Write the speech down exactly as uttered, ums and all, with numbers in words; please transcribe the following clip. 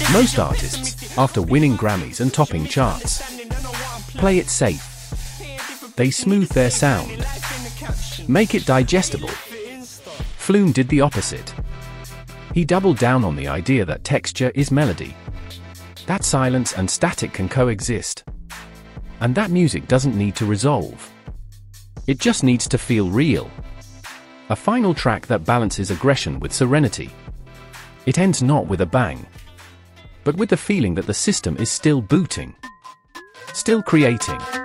Most artists, after winning Grammys and topping charts, play it safe. They smooth their sound, make it digestible. Flume did the opposite. He doubled down on the idea that texture is melody, that silence and static can coexist, and that music doesn't need to resolve. It just needs to feel real. A final track that balances aggression with serenity. It ends not with a bang, but with the feeling that the system is still booting, still creating.